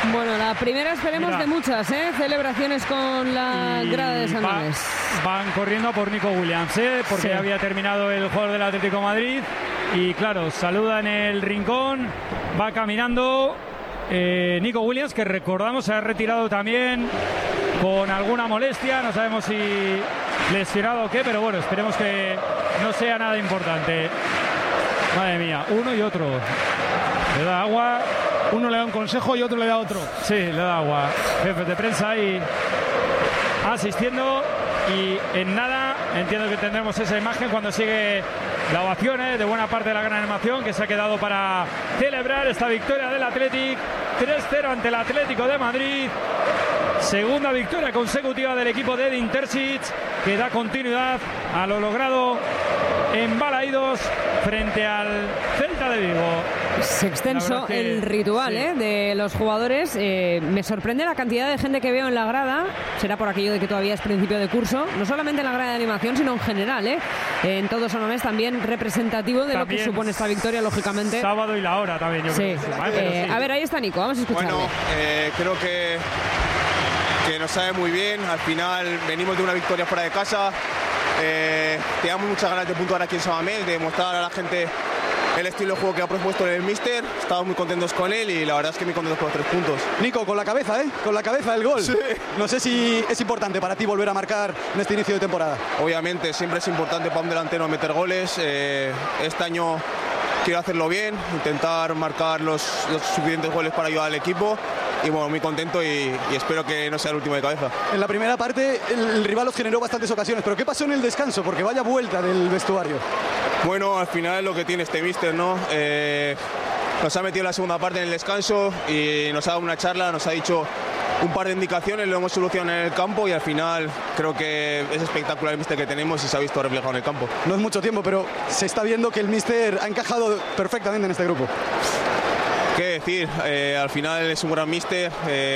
Bueno, la primera esperemos de muchas, celebraciones con la grada de San Mamés. Van corriendo por Nico Williams, porque había terminado el jugador del Atlético de Madrid. Y claro, saluda en el rincón, va caminando Nico Williams, que recordamos se ha retirado también con alguna molestia, no sabemos si lesionado o qué, pero bueno, esperemos que no sea nada importante. Madre mía, uno y otro. Le da agua. Uno le da un consejo y otro le da otro. Sí, le da agua. Jefes de prensa ahí asistiendo. Y en nada, entiendo que tendremos esa imagen cuando sigue la ovación de buena parte de la gran animación que se ha quedado para celebrar esta victoria del Athletic. 3-0 ante el Atlético de Madrid. Segunda victoria consecutiva del equipo de Edin Terzic, que da continuidad a lo logrado en Balaídos frente al Celta de Vigo. Es extenso el ritual de los jugadores. Me sorprende la cantidad de gente que veo en la grada. Será por aquello de que todavía es principio de curso. No solamente en la grada de animación, sino en general. En todo San Mamés, también representativo de también lo que supone esta victoria, lógicamente. Sábado y la hora también, yo creo. A ver, ahí está Nico, vamos a escucharle. Bueno, creo que nos sabe muy bien. Al final venimos de una victoria fuera de casa. Teníamos muchas ganas de puntuar aquí en San Mamés, de mostrar a la gente el estilo de juego que ha propuesto el míster. Estamos muy contentos con él y la verdad es que muy contentos con los 3 puntos. Nico, con la cabeza, con la cabeza el gol. Sí. No sé si es importante para ti volver a marcar en este inicio de temporada. Obviamente, siempre es importante para un delantero meter goles. Este año quiero hacerlo bien, intentar marcar los suficientes goles para ayudar al equipo. Y bueno, muy contento y espero que no sea el último de cabeza. En la primera parte el rival os generó bastantes ocasiones, pero ¿qué pasó en el descanso? Porque vaya vuelta del vestuario. Bueno, al final es lo que tiene este míster, ¿no? Nos ha metido en la segunda parte en el descanso y nos ha dado una charla, nos ha dicho un par de indicaciones, lo hemos solucionado en el campo y al final creo que es espectacular el míster que tenemos y se ha visto reflejado en el campo. No es mucho tiempo, pero se está viendo que el míster ha encajado perfectamente en este grupo. ¿Qué decir? Al final es un gran míster.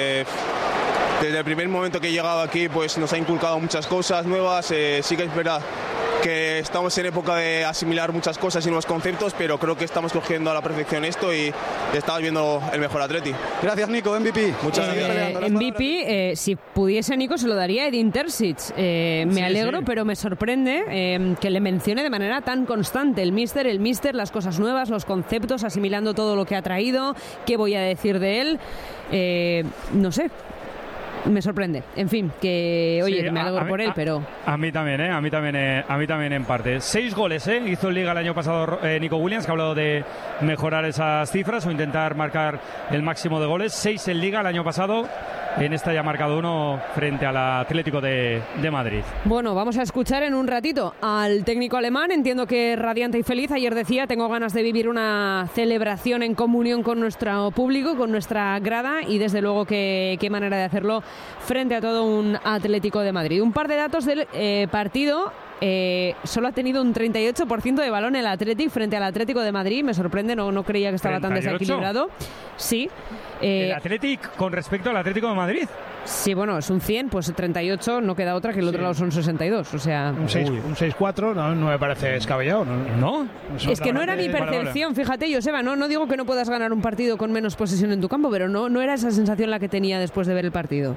Desde el primer momento que he llegado aquí pues nos ha inculcado muchas cosas nuevas. Sí que es verdad que estamos en época de asimilar muchas cosas y nuevos conceptos, pero creo que estamos cogiendo a la perfección esto y estamos viendo el mejor Atleti. Gracias, Nico, MVP. Muchas gracias. MVP, si pudiese Nico se lo daría a Edin Terzic. Me alegro, pero me sorprende que le mencione de manera tan constante el míster, las cosas nuevas, los conceptos, asimilando todo lo que ha traído. ¿Qué voy a decir de él? No sé. Me sorprende. En fin, que oye, que me alegro por él, pero... A mí también, a mí también en parte. 6 goles, hizo en Liga el año pasado Nico Williams, que ha hablado de mejorar esas cifras o intentar marcar el máximo de goles. 6 en Liga el año pasado. En esta ya ha marcado 1 frente al Atlético de Madrid. Bueno, vamos a escuchar en un ratito al técnico alemán. Entiendo que radiante y feliz. Ayer decía, tengo ganas de vivir una celebración en comunión con nuestro público, con nuestra grada, y desde luego qué manera de hacerlo frente a todo un Atlético de Madrid. Un par de datos del partido. Solo ha tenido un 38% de balón el Athletic frente al Atlético de Madrid. Me sorprende, no creía que estaba 38. Tan desequilibrado. Sí. ¿El Athletic con respecto al Atlético de Madrid? Sí, bueno, es un 100, pues 38 no queda otra que el otro lado son 62, o sea... Un 6-4 no me parece descabellado, ¿no? Es que no era mi percepción, fíjate, Joseba, no digo que no puedas ganar un partido con menos posesión en tu campo, pero no era esa sensación la que tenía después de ver el partido.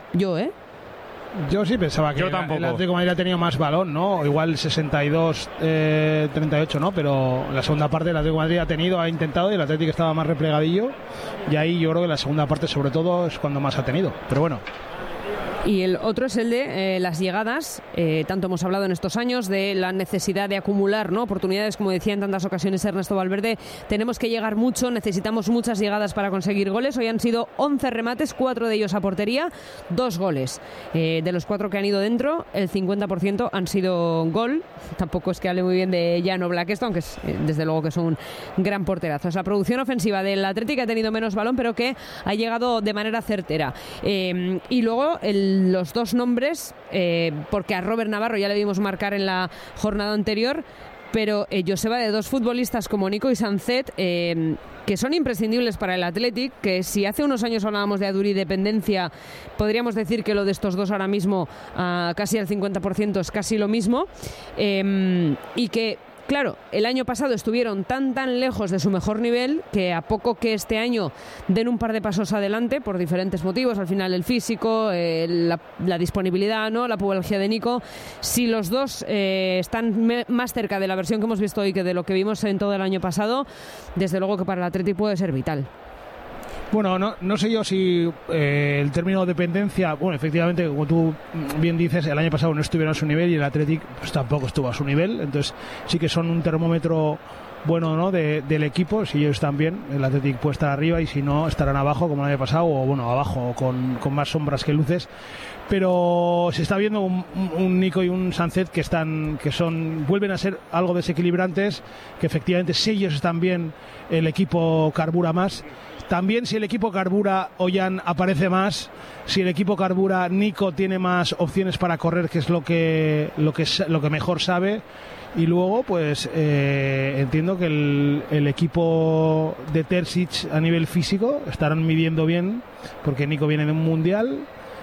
Yo sí pensaba que el Atlético de Madrid ha tenido más balón, ¿no? Igual 62-38, ¿no? Pero la segunda parte el Atlético de Madrid ha intentado y el Atlético estaba más replegadillo. Y ahí yo creo que la segunda parte sobre todo es cuando más ha tenido. Pero bueno. Y el otro es el de las llegadas. Tanto hemos hablado en estos años de la necesidad de acumular, ¿no?, oportunidades, como decía en tantas ocasiones Ernesto Valverde. Tenemos que llegar mucho, necesitamos muchas llegadas para conseguir goles. Hoy han sido 11 remates, 4 de ellos a portería, 2 goles. De los 4 que han ido dentro, el 50% han sido gol. Tampoco es que hable muy bien de Jan Oblak, aunque es, desde luego que es un gran porterazo. Es la producción ofensiva del Atlético, que ha tenido menos balón, pero que ha llegado de manera certera. Y luego los 2 nombres, porque a Robert Navarro ya le vimos marcar en la jornada anterior, pero Joseba, de 2 futbolistas como Nico y Sancet, que son imprescindibles para el Athletic, que si hace unos años hablábamos de Aduri dependencia, podríamos decir que lo de estos 2 ahora mismo, casi al 50%, es casi lo mismo, y que Claro, el año pasado estuvieron tan lejos de su mejor nivel que a poco que este año den un par de pasos adelante por diferentes motivos, al final el físico, la disponibilidad, ¿no? La pubalgia de Nico, si los dos están más cerca de la versión que hemos visto hoy que de lo que vimos en todo el año pasado, desde luego que para el Athletic puede ser vital. Bueno, no sé yo si el término dependencia, bueno, efectivamente, como tú bien dices, el año pasado no estuvieron a su nivel y el Athletic pues tampoco estuvo a su nivel, entonces sí que son un termómetro bueno, ¿no? del equipo. Si ellos están bien, el Athletic puede estar arriba, y si no, estarán abajo como el año pasado, o bueno, abajo con más sombras que luces. Pero se está viendo un Nico y un Sánchez que vuelven a ser algo desequilibrantes, que efectivamente si ellos están bien, el equipo carbura más. También si el equipo carbura, Ollán aparece más. Si el equipo carbura, Nico tiene más opciones para correr, que es lo que mejor sabe. Y luego, pues entiendo que el equipo de Terzic a nivel físico estarán midiendo bien, porque Nico viene de un mundial.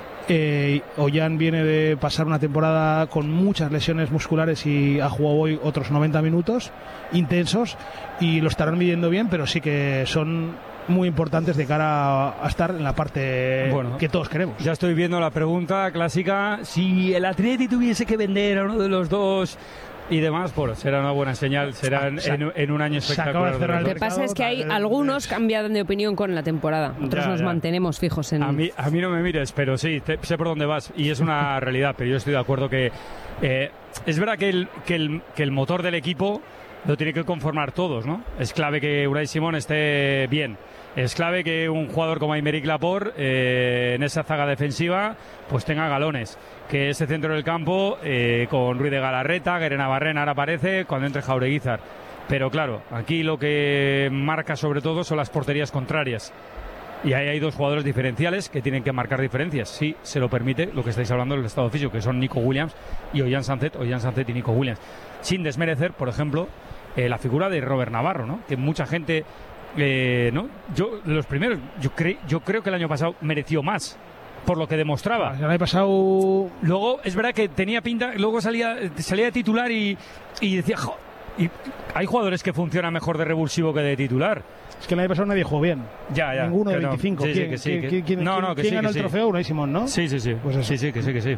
Ollán viene de pasar una temporada con muchas lesiones musculares y ha jugado hoy otros 90 minutos intensos, y lo estarán midiendo bien, pero sí que son muy importantes de cara a estar en la parte que todos queremos. Ya estoy viendo la pregunta clásica: si el Atleti tuviese que vender a uno de los dos y demás, pues será una buena señal, será en un año espectacular. Lo que pasa es que hay algunos cambian de opinión con la temporada, otros nos mantenemos fijos en... A mí no me mires, pero sí, sé por dónde vas, y es una realidad, pero yo estoy de acuerdo que es verdad que el motor del equipo lo tiene que conformar todos, ¿no? Es clave que Unai Simón esté bien. Es clave que un jugador como Aymeric Laporte en esa zaga defensiva pues tenga galones. Que ese centro del campo con Ruiz de Galarreta, Guerena Barrena ahora aparece cuando entre Jaureguizar. Pero claro, aquí lo que marca sobre todo son las porterías contrarias. Y ahí hay dos jugadores diferenciales que tienen que marcar diferencias, si se lo permite lo que estáis hablando del estado físico, que son Nico Williams y Ollán Sánchez y Nico Williams. Sin desmerecer, por ejemplo, la figura de Robert Navarro, ¿no? Que mucha gente... ¿no? Yo creo que el año pasado mereció más por lo que demostraba. El año pasado luego es verdad que tenía pinta, luego salía de titular y decía, y hay jugadores que funcionan mejor de revulsivo que de titular. Es que el año pasado nadie jugó bien. Ya. Ninguno de 25. ¿Quién ganó el trofeo? Unai Simón, ¿no? Sí. Pues eso. Sí.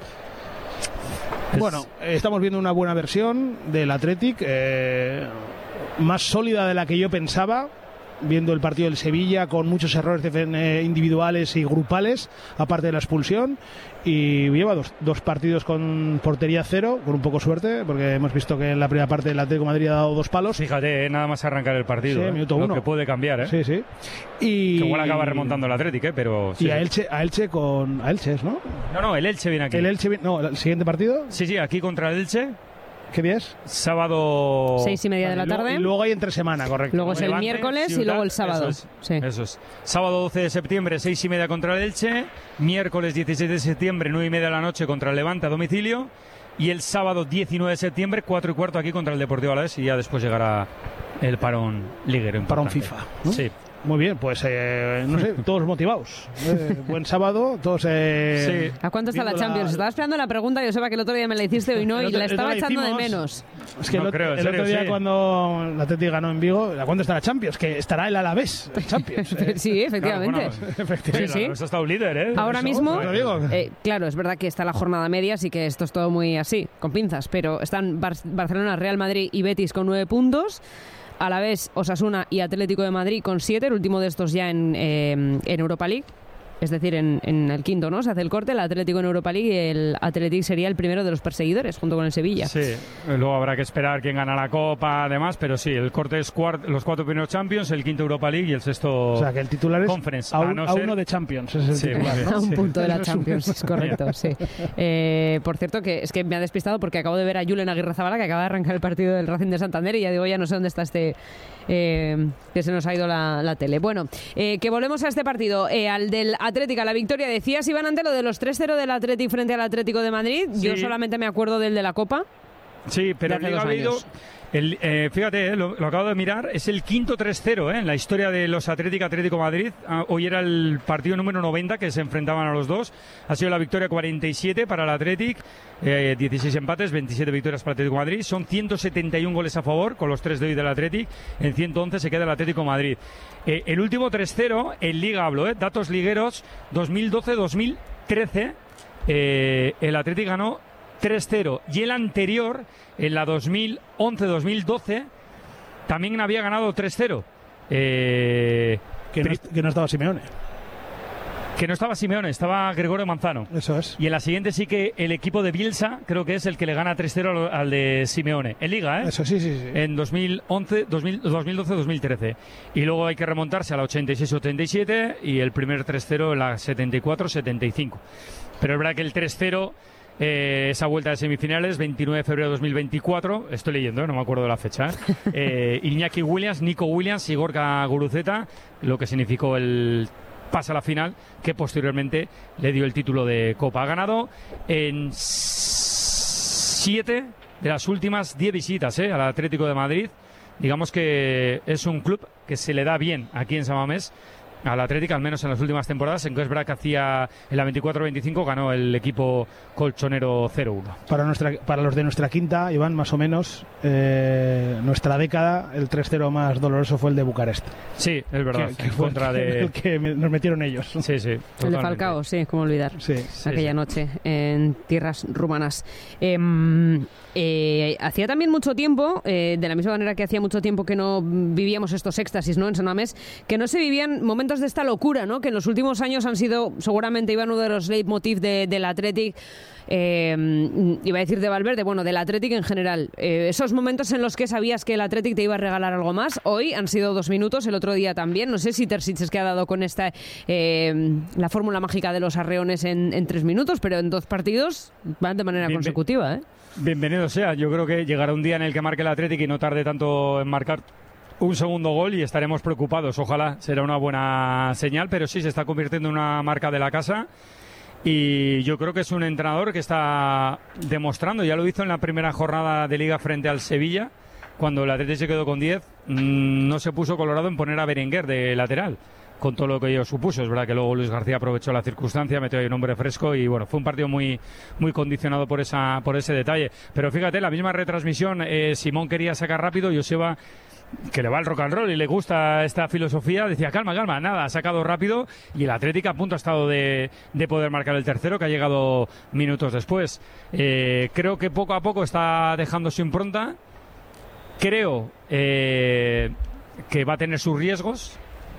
Bueno, estamos viendo una buena versión del Athletic, más sólida de la que yo pensaba, viendo el partido del Sevilla con muchos errores individuales y grupales, aparte de la expulsión, y lleva dos partidos con portería cero, con un poco suerte, porque hemos visto que en la primera parte el Atlético de Madrid ha dado 2 palos. Fíjate, nada más arrancar el partido, sí, minuto 1. Lo que puede cambiar, Sí. Y que igual acaba remontando el Atlético, pero... Sí. Y a Elche es, ¿no? No, el Elche viene aquí. ¿El siguiente partido? Sí, aquí contra el Elche. ¿Qué día es? Sábado 6:30 de la tarde. Y luego hay entre semana, correcto. Luego es el miércoles y luego el sábado. Eso es. Sábado 12 de septiembre, 6:30 contra el Elche. Miércoles 16 de septiembre, 9:30 de la noche contra el Levante a domicilio. Y el sábado 19 de septiembre, 4:15 aquí contra el Deportivo Alavés. Y ya después llegará el parón liguero. Parón FIFA, ¿no? Sí. Muy bien, pues no sé, todos motivados. Buen sábado, todos... Sí. ¿A cuánto está la Champions? Estaba esperando la pregunta, Joseba, que el otro día me la hiciste hoy no, y la estaba echando de menos. Es que el otro día cuando la Atleti ganó en Vigo, ¿a cuánto está la Champions? Que estará el Alavés en Champions. Sí, efectivamente. Sí. Eso ha estado líder, ¿eh? Ahora mismo, claro, es verdad que está la jornada media, así que esto es todo muy así, con pinzas, pero están Barcelona, Real Madrid y Betis con 9 puntos. Alavés, Osasuna y Atlético de Madrid con 7, el último de estos ya en Europa League, es decir, en el quinto, ¿no? Se hace el corte, el Atlético en Europa League, y el Atlético sería el primero de los perseguidores, junto con el Sevilla. Sí, luego habrá que esperar quién gana la Copa, además, pero sí, el corte es los 4 primeros Champions, el quinto Europa League y el sexto... O sea, que el titular es Conference. a uno de Champions, es el titular, ¿no? A un punto de la Champions, es correcto, sí. Por cierto, que es que me ha despistado porque acabo de ver a Julen Aguirrezabala, que acaba de arrancar el partido del Racing de Santander, y ya digo, ya no sé dónde está que se nos ha ido la tele. Bueno, que volvemos a este partido, al del Atlético, la victoria. Decías, Iván, ante lo de los 3-0 del Atlético frente al Atlético de Madrid. Sí. Yo solamente me acuerdo del de la Copa. Sí, pero en Liga ha habido... Fíjate, lo acabo de mirar, es el quinto 3-0 en la historia de los Atlético Madrid. Hoy era el partido número 90 que se enfrentaban a los dos. Ha sido la victoria 47 para el Athletic, 16 empates, 27 victorias para el Atlético Madrid. Son 171 goles a favor con los 3 de hoy del Athletic. En 111 se queda el Atlético Madrid. El último 3-0 en Liga, hablo, datos ligueros, 2012-2013, el Athletic ganó 3-0 y el anterior, en la 2011-2012, también había ganado 3-0. Que no estaba Simeone. Que no estaba Simeone, estaba Gregorio Manzano. Eso es. Y en la siguiente sí que el equipo de Bielsa creo que es el que le gana 3-0 al de Simeone. En Liga, Eso sí. En 2012-2013. Y luego hay que remontarse a la 86-87 y el primer 3-0 en la 74-75. Pero es verdad que el 3-0... esa vuelta de semifinales, 29 de febrero de 2024, estoy leyendo, no me acuerdo de la fecha, Iñaki Williams, Nico Williams y Gorka Guruceta, lo que significó el pase a la final, que posteriormente le dio el título de Copa. Ha ganado en 7 de las últimas 10 visitas al Atlético de Madrid. Digamos que es un club que se le da bien aquí en San Mamés al Atlético, al menos en las últimas temporadas, en que es verdad que hacía en la 24-25 ganó el equipo colchonero 0-1. Para los de nuestra quinta, Iván, más o menos, nuestra década, el 3-0 más doloroso fue el de Bucarest. Sí, es verdad. Que fue el que nos metieron ellos. Sí, sí. El de Falcao, sí, cómo olvidar. Sí. Aquella noche en tierras rumanas. Hacía también mucho tiempo, de la misma manera que hacía mucho tiempo que no vivíamos estos éxtasis, ¿no?, en San Mamés, que no se vivían momentos de esta locura, ¿no?, que en los últimos años han sido, seguramente, Iván, uno de los leitmotiv del Athletic, iba a decir de Valverde, bueno, del Athletic en general. Esos momentos en los que sabías que el Athletic te iba a regalar algo más, hoy han sido 2 minutos, el otro día también. No sé si Terzic es que ha dado con esta la fórmula mágica de los arreones en 3 minutos, pero en 2 partidos van de manera consecutiva, Bienvenido sea. Yo creo que llegará un día en el que marque el Athletic y no tarde tanto en marcar un segundo gol y estaremos preocupados. Ojalá, será una buena señal, pero sí se está convirtiendo en una marca de la casa. Y yo creo que es un entrenador que está demostrando, ya lo hizo en la primera jornada de Liga frente al Sevilla, cuando el Atlético se quedó con 10, no se puso colorado en poner a Berenguer de lateral, con todo lo que ello supuso. Es verdad que luego Luis García aprovechó la circunstancia, metió ahí un hombre fresco y bueno, fue un partido muy, muy condicionado por ese detalle. Pero fíjate, la misma retransmisión, Simón quería sacar rápido, Joseba, que le va al rock and roll y le gusta esta filosofía, decía calma, nada, ha sacado rápido y el Atlético a punto ha estado de poder marcar el tercero, que ha llegado minutos después. Creo que poco a poco está dejando su impronta, creo que va a tener sus riesgos,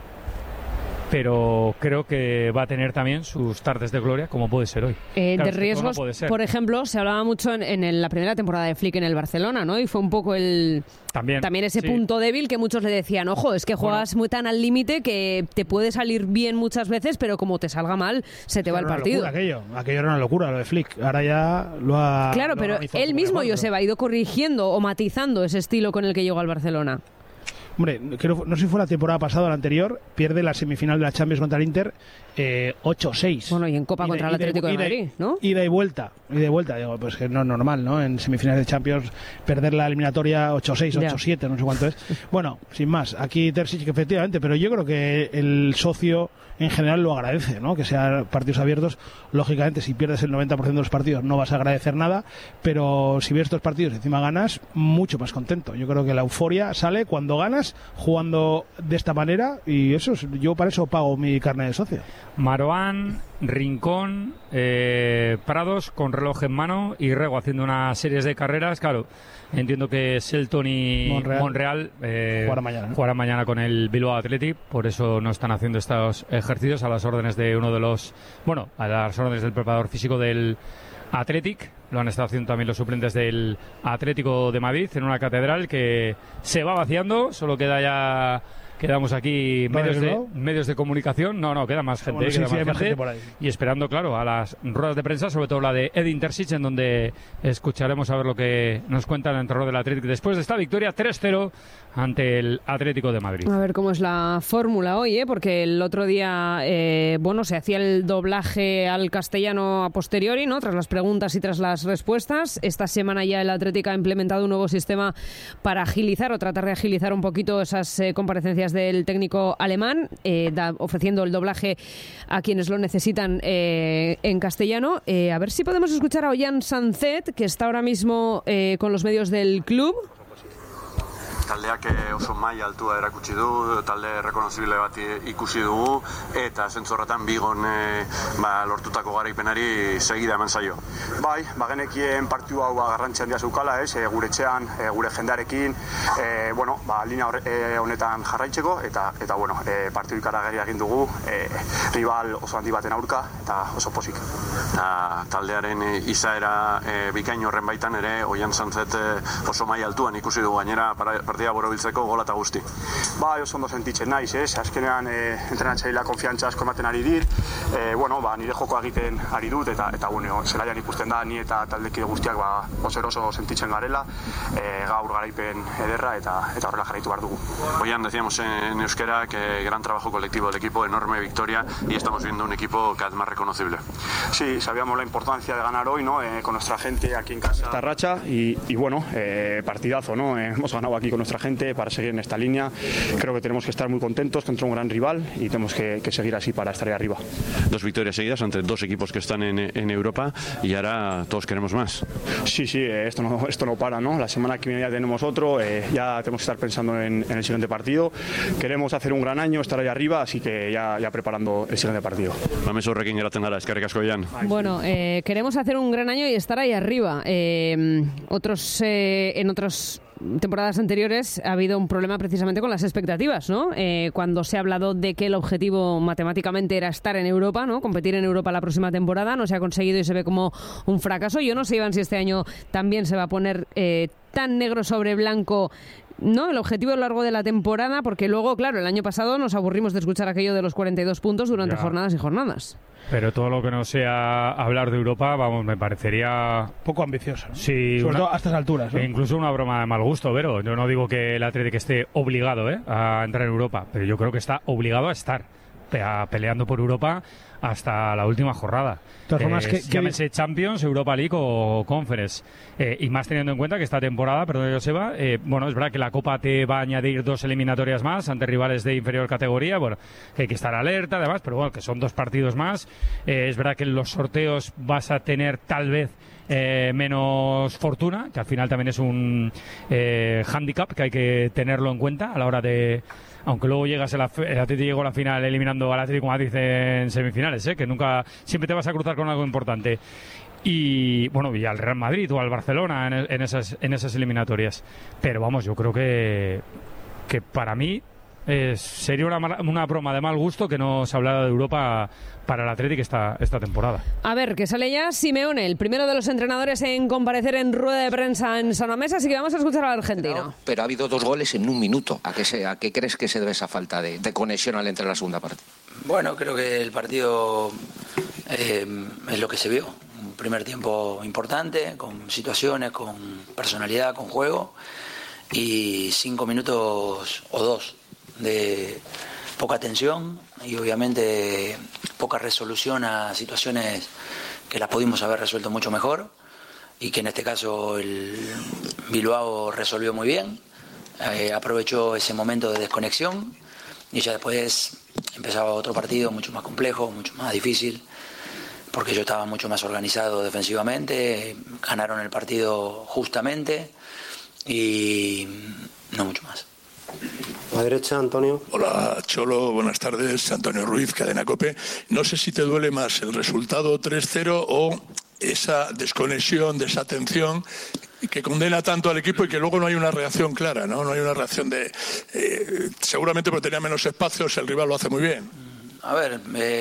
pero creo que va a tener también sus tardes de gloria, como puede ser hoy. Claro, de riesgos, no, por ejemplo, se hablaba mucho en la primera temporada de Flick en el Barcelona, ¿no? Y fue un poco también ese punto débil que muchos le decían, ojo, es que juegas muy tan al límite que te puede salir bien muchas veces, pero como te salga mal, se te va el partido. Aquello era una locura, lo de Flick. Ahora ya lo ha... Claro, pero él mismo, Joseba, ha ido corrigiendo o matizando ese estilo con el que llegó al Barcelona. Hombre, no sé si fue la temporada pasada o la anterior, pierde la semifinal de la Champions contra el Inter 8-6. Bueno, y en Copa contra el Atlético de Madrid, ¿no? Ida y vuelta. Digo, pues que no es normal, ¿no? En semifinales de Champions perder la eliminatoria 8-6, 8-7, no sé cuánto es. Bueno, sin más, aquí Terzic, que efectivamente, pero yo creo que el socio en general lo agradece, ¿no? Que sean partidos abiertos. Lógicamente, si pierdes el 90% de los partidos no vas a agradecer nada, pero si ves estos partidos y encima ganas, mucho más contento. Yo creo que la euforia sale cuando ganas, jugando de esta manera, y yo para eso pago mi carnet de socio. Maroán, Rincón, Prados con reloj en mano y Rego haciendo una serie de carreras. Claro, entiendo que Selton y Monreal jugarán mañana con el Bilbao Athletic, por eso no están haciendo estos ejercicios a las órdenes de a las órdenes del preparador físico del Athletic. Lo han estado haciendo también los suplentes del Atlético de Madrid en una catedral que se va vaciando, solo quedamos aquí medios de comunicación. No, queda más gente. Queda más gente por ahí. Y esperando, claro, a las ruedas de prensa, sobre todo la de Edin Terzic, en donde escucharemos a ver lo que nos cuenta el entrenador del Atlético después de esta victoria 3-0 ante el Atlético de Madrid. A ver cómo es la fórmula hoy, porque el otro día se hacía el doblaje al castellano a posteriori, ¿no? Tras las preguntas y tras las respuestas. Esta semana ya el Atlético ha implementado un nuevo sistema para agilizar o tratar de agilizar un poquito esas comparecencias del técnico alemán, ofreciendo el doblaje a quienes lo necesitan en castellano. A ver si podemos escuchar a Ollán Sanzet, que está ahora mismo con los medios del club. Taldeak oso maila altua erakutsi du, talde rekonozible bat ikusi dugu, eta zentzorretan bigon lortutako garaipenari segida eman zaio. Bai, bagenekien partiu hau garrantzi handia zeukala, gure etxean, gure jendearekin, linea honetan jarraitzeko, eta partiu ikaragarria egin dugu, rival oso handi baten aurka, eta oso pozik. Taldearen izaera bikain horren baitan ere, Ollán Sanzet oso maila altuan ikusi dugu gainera partida borobiltzeko gola eta guzti. Bai, oso ondo sentitzen naiz, azkenean entrenatzailea konfiantza asko ematen ari dir, nire jokoa egiten ari dut, eta zelaian ikusten da, ni eta taldekide guztiak oso sentitzen garela, gaur garaipen ederra, eta horrela jarraitu behar dugu. Oian, decíamos en euskera que gran trabajo colectivo del equipo, enorme victoria, y estamos viendo un equipo cada vez más reconocible. Sí, sabíamos la importancia de ganar hoy, ¿no? Con nuestra gente aquí en casa. Esta racha, y partidazo, ¿no? Hemos ganado aquí con nuestra gente para seguir en esta línea. Creo que tenemos que estar muy contentos contra un gran rival y tenemos que seguir así para estar ahí arriba. 2 victorias seguidas ante 2 equipos que están en Europa y ahora todos queremos más. Sí, esto no para, ¿no? La semana que viene ya tenemos otro, ya tenemos que estar pensando en el siguiente partido. Queremos hacer un gran año, estar ahí arriba, así que ya preparando el siguiente partido. Mames horrekin geratzen gara, eskerrik asko Ollán. Bueno, queremos hacer un gran año y estar ahí arriba. En otros temporadas anteriores ha habido un problema precisamente con las expectativas, ¿no? Cuando se ha hablado de que el objetivo matemáticamente era estar en Europa, ¿no? Competir en Europa la próxima temporada, no se ha conseguido y se ve como un fracaso. Yo no sé, Iván, si este año también se va a poner tan negro sobre blanco, ¿no? El objetivo a lo largo de la temporada, porque luego, claro, el año pasado nos aburrimos de escuchar aquello de los 42 puntos durante jornadas y jornadas. Pero todo lo que no sea hablar de Europa, me parecería poco ambicioso, ¿no? Sí, sobre todo a estas alturas, ¿no? Incluso una broma de mal gusto, Vero. Yo no digo que el Atlético esté obligado a entrar en Europa, pero yo creo que está obligado a estar peleando por Europa hasta la última jornada. Llámese Champions, Europa League o Conference. Y más teniendo en cuenta que esta temporada, perdón, Joseba, es verdad que la Copa te va a añadir 2 eliminatorias más ante rivales de inferior categoría, que hay que estar alerta, además, pero que son 2 partidos más. Es verdad que en los sorteos vas a tener tal vez menos fortuna, que al final también es un hándicap que hay que tenerlo en cuenta a la hora de... Aunque luego el Atlético llegó a la final eliminando al Atlético Madrid en semifinales, que nunca, siempre te vas a cruzar con algo importante. Y y al Real Madrid o al Barcelona en esas eliminatorias. Pero vamos, yo creo que para mí sería una broma de mal gusto que no se hablara de Europa para el Atlético esta temporada. A ver, que sale ya Simeone, el primero de los entrenadores en comparecer en rueda de prensa en San Mamés, así que vamos a escuchar al argentino. Pero ha habido 2 goles en un minuto. ¿A qué crees que se debe esa falta de conexión al entrar en la segunda parte? Bueno, creo que el partido es lo que se vio. Un primer tiempo importante, con situaciones, con personalidad, con juego, y 5 minutos o 2 de poca tensión y obviamente poca resolución a situaciones que las pudimos haber resuelto mucho mejor y que en este caso el Bilbao resolvió muy bien, aprovechó ese momento de desconexión y ya después empezaba otro partido mucho más complejo, mucho más difícil, porque yo estaba mucho más organizado defensivamente, ganaron el partido justamente y no mucho más. A la derecha, Antonio. Hola, Cholo, buenas tardes. Antonio Ruiz, Cadena COPE. No sé si te duele más el resultado 3-0 o esa desconexión, desatención que condena tanto al equipo y que luego no hay una reacción clara, ¿no? No hay una reacción de... seguramente porque tenía menos espacios, el rival lo hace muy bien. A ver,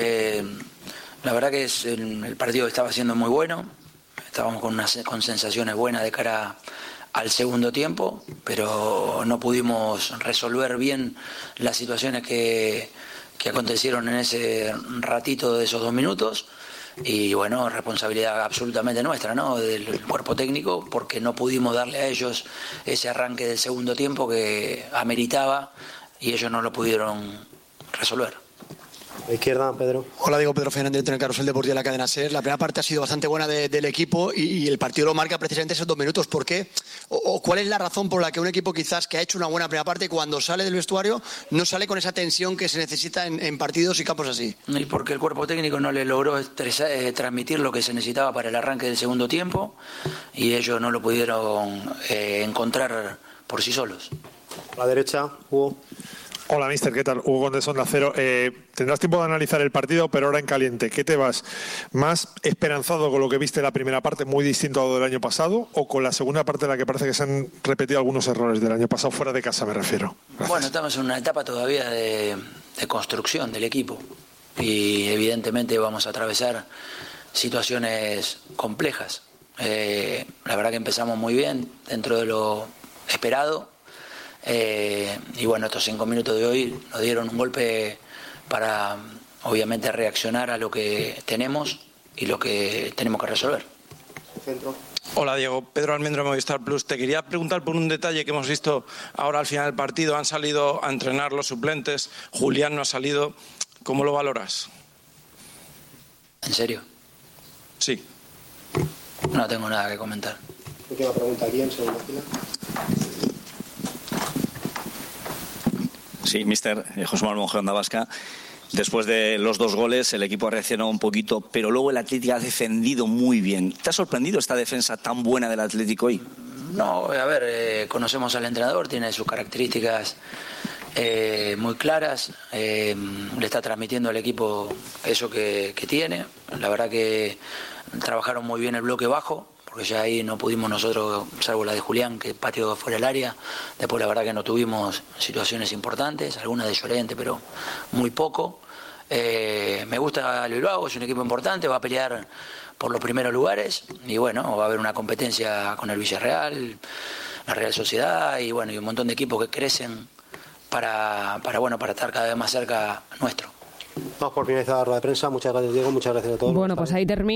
la verdad que el partido estaba siendo muy bueno. Estábamos con sensaciones buenas de cara al segundo tiempo, pero no pudimos resolver bien las situaciones que acontecieron en ese ratito de esos 2 minutos. y bueno, responsabilidad absolutamente nuestra, ¿no? Del cuerpo técnico, porque no pudimos darle a ellos ese arranque del segundo tiempo que ameritaba y ellos no lo pudieron resolver. A la izquierda, Pedro. Hola, Diego, Pedro Fernández, director en Carrusel Deportivo de la cadena SER. La primera parte ha sido bastante buena del equipo y el partido lo marca precisamente esos 2 minutos. ¿Por qué? ¿O cuál es la razón por la que un equipo quizás que ha hecho una buena primera parte, cuando sale del vestuario, no sale con esa tensión que se necesita en partidos y campos así? Y porque el cuerpo técnico no le logró transmitir lo que se necesitaba para el arranque del segundo tiempo y ellos no lo pudieron encontrar por sí solos. A la derecha, Hugo. Hola, mister, ¿qué tal? Hugo Gómez, Onda Cero. Tendrás tiempo de analizar el partido, pero ahora en caliente. ¿Qué te vas? ¿Más esperanzado con lo que viste en la primera parte, muy distinto a lo del año pasado, o con la segunda parte en la que parece que se han repetido algunos errores del año pasado, fuera de casa me refiero? Gracias. Bueno, estamos en una etapa todavía de construcción del equipo y evidentemente vamos a atravesar situaciones complejas. La verdad que empezamos muy bien dentro de lo esperado. Y bueno, estos 5 minutos de hoy nos dieron un golpe para obviamente reaccionar a lo que tenemos y lo que tenemos que resolver. Centro. Hola Diego, Pedro Almendro, Movistar Plus. Te quería preguntar por un detalle que hemos visto ahora al final del partido. Han salido a entrenar los suplentes, Julián no ha salido. ¿Cómo lo valoras? ¿En serio? Sí. No tengo nada que comentar. Última pregunta aquí en segunda fila. Sí, mister, José Manuel Monge, Onda Vasca. Después de los 2 goles, el equipo ha reaccionado un poquito, pero luego el Atlético ha defendido muy bien. ¿Te ha sorprendido esta defensa tan buena del Atlético hoy? No, a ver, conocemos al entrenador, tiene sus características muy claras, le está transmitiendo al equipo eso que tiene. La verdad que trabajaron muy bien el bloque bajo, porque ya ahí no pudimos nosotros, salvo la de Julián, que pateó fuera del área. Después la verdad que no tuvimos situaciones importantes, algunas de Llorente, pero muy poco. Me gusta el Bilbao, es un equipo importante, va a pelear por los primeros lugares y bueno, va a haber una competencia con el Villarreal, la Real Sociedad y bueno, y un montón de equipos que crecen para estar cada vez más cerca nuestro. Vamos por finalizar la rueda de prensa. Muchas gracias, Diego, muchas gracias a todos. Bueno, pues ahí termina.